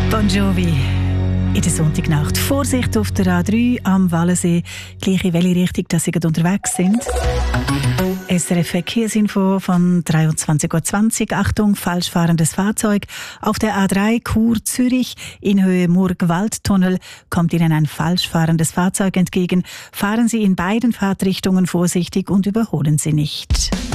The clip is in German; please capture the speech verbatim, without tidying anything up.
Bon Jovi in der Sonntagnacht. Vorsicht auf der A drei am Wallensee. Gleich in welche Richtung dass Sie gerade unterwegs sind. S R F Verkehrsinfo von dreiundzwanzig Uhr zwanzig. Achtung, falsch fahrendes Fahrzeug. Auf der A drei Chur Zürich in Höhe Murg-Waldtunnel kommt Ihnen ein falsch fahrendes Fahrzeug entgegen. Fahren Sie in beiden Fahrtrichtungen vorsichtig und überholen Sie nicht.